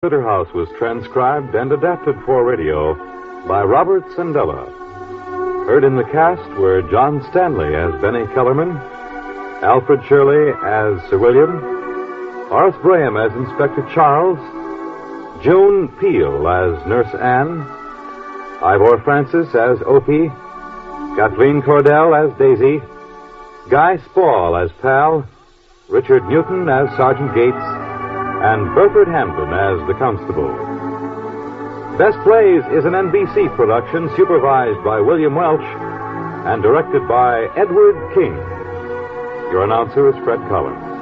Ritter House was transcribed and adapted for radio by Robert Sandella. Heard in the cast were John Stanley as Benny Kellerman, Alfred Shirley as Sir William, Horace Graham as Inspector Charles, Joan Peel as Nurse Anne, Ivor Francis as Opie, Kathleen Cordell as Daisy, Guy Spall as Pal, Richard Newton as Sergeant Gates, and Burford Hamden as the Constable. Best Plays is an NBC production supervised by William Welch and directed by Edward King. Your announcer is Fred Collins.